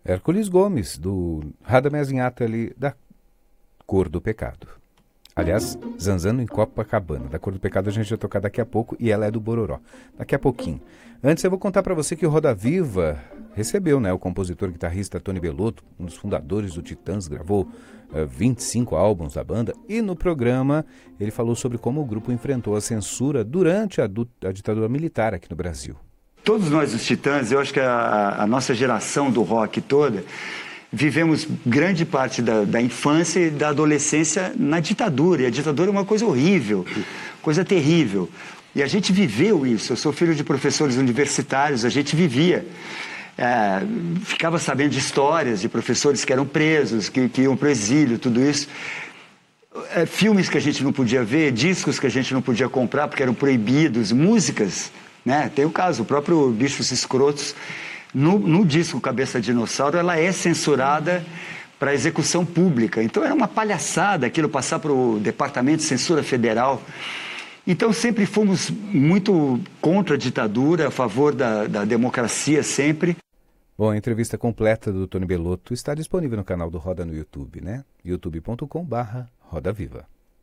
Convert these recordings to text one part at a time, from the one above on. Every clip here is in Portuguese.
Hércules Gomes, do Radamés Inhatali, da Cor do Pecado. Aliás, Zanzando em Copacabana. Da Cor do Pecado a gente vai tocar daqui a pouco e ela é do Bororó. Daqui a pouquinho. Antes eu vou contar para você que o Roda Viva recebeu, o compositor e guitarrista Tony Bellotto, um dos fundadores do Titãs, gravou 25 álbuns da banda, e no programa ele falou sobre como o grupo enfrentou a censura durante a ditadura militar aqui no Brasil. Todos nós, os Titãs, eu acho que a nossa geração do rock toda, vivemos grande parte da infância e da adolescência na ditadura. E a ditadura é uma coisa horrível, coisa terrível. E a gente viveu isso. Eu sou filho de professores universitários, a gente vivia. Ficava sabendo de histórias de professores que eram presos, que iam para o exílio, tudo isso. Filmes que a gente não podia ver, discos que a gente não podia comprar porque eram proibidos, músicas, Tem o caso, o próprio Bichos Escrotos, no disco Cabeça Dinossauro, ela é censurada para execução pública. Então era uma palhaçada aquilo passar para o Departamento de Censura Federal. Então sempre fomos muito contra a ditadura, a favor da democracia sempre. Bom, a entrevista completa do Tony Bellotto está disponível no canal do Roda no YouTube, youtube.com/Roda Viva.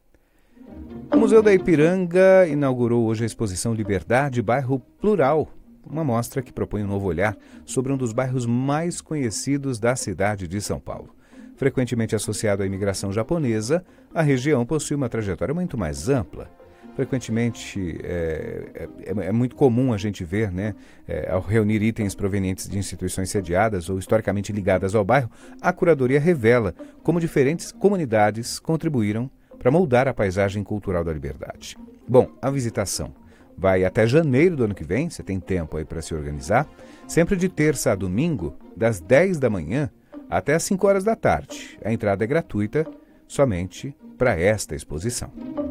O Museu da Ipiranga inaugurou hoje a exposição Liberdade, Bairro Plural, uma mostra que propõe um novo olhar sobre um dos bairros mais conhecidos da cidade de São Paulo. Frequentemente associado à imigração japonesa, a região possui uma trajetória muito mais ampla. Frequentemente é muito comum a gente ver, ao reunir itens provenientes de instituições sediadas ou historicamente ligadas ao bairro, a curadoria revela como diferentes comunidades contribuíram para moldar a paisagem cultural da Liberdade. Bom, a visitação vai até janeiro do ano que vem, você tem tempo aí para se organizar, sempre de terça a domingo, das 10 da manhã até as 5 horas da tarde. A entrada é gratuita somente para esta exposição.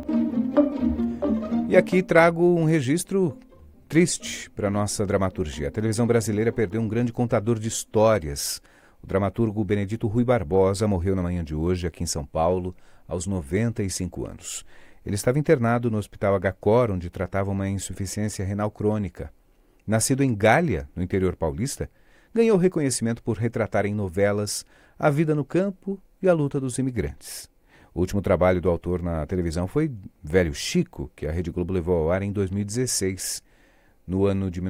E aqui trago um registro triste para a nossa dramaturgia. A televisão brasileira perdeu um grande contador de histórias. O dramaturgo Benedito Rui Barbosa morreu na manhã de hoje, aqui em São Paulo, aos 95 anos. Ele estava internado no Hospital HCor, onde tratava uma insuficiência renal crônica. Nascido em Gália, no interior paulista, ganhou reconhecimento por retratar em novelas a vida no campo e a luta dos imigrantes. O último trabalho do autor na televisão foi Velho Chico, que a Rede Globo levou ao ar em 2016. No ano de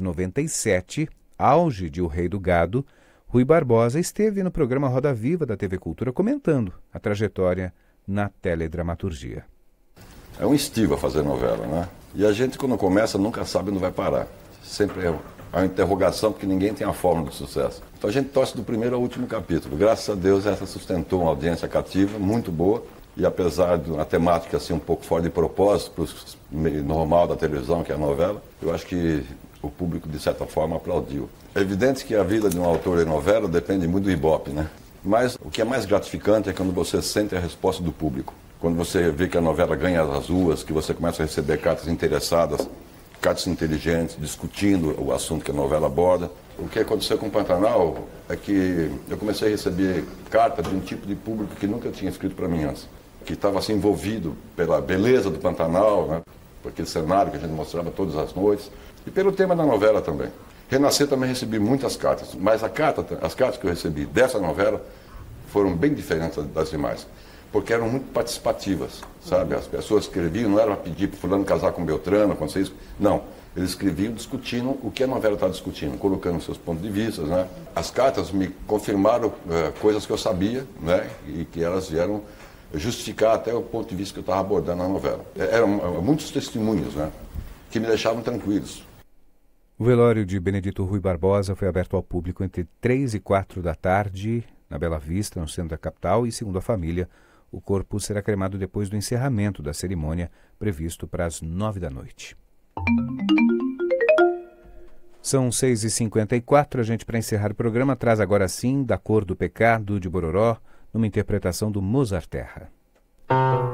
1997, auge de O Rei do Gado, Rui Barbosa esteve no programa Roda Viva da TV Cultura comentando a trajetória na teledramaturgia. É um estilo a fazer novela, E a gente, quando começa, nunca sabe onde vai parar. Sempre é uma interrogação, porque ninguém tem a fórmula do sucesso. Então a gente torce do primeiro ao último capítulo. Graças a Deus, essa sustentou uma audiência cativa, muito boa. E apesar de uma temática assim, um pouco fora de propósito, para o meio normal da televisão, que é a novela, eu acho que o público, de certa forma, aplaudiu. É evidente que a vida de um autor de novela depende muito do Ibope, Mas o que é mais gratificante é quando você sente a resposta do público. Quando você vê que a novela ganha as ruas, que você começa a receber cartas interessadas, cartas inteligentes, discutindo o assunto que a novela aborda. O que aconteceu com o Pantanal é que eu comecei a receber cartas de um tipo de público que nunca tinha escrito para mim antes, que estava assim, envolvido pela beleza do Pantanal, por aquele cenário que a gente mostrava todas as noites, e pelo tema da novela também. Renascer também recebi muitas cartas, mas as cartas que eu recebi dessa novela foram bem diferentes das demais, porque eram muito participativas, sabe? As pessoas escreviam, não era para pedir para fulano casar com Beltrano, acontecer isso, não. Eles escreviam discutindo o que a novela está discutindo, colocando seus pontos de vista, As cartas me confirmaram coisas que eu sabia, E que elas vieram justificar até o ponto de vista que eu estava abordando na novela. Eram muitos testemunhos, que me deixavam tranquilos. O velório de Benedito Rui Barbosa foi aberto ao público entre 3 e 4 da tarde, na Bela Vista, no centro da capital, e, segundo a família, o corpo será cremado depois do encerramento da cerimônia, previsto para as 9 da noite. São 6h54, a gente, para encerrar o programa, traz agora sim Da Cor do Pecado, de Bororó, numa interpretação do Mozart Terra.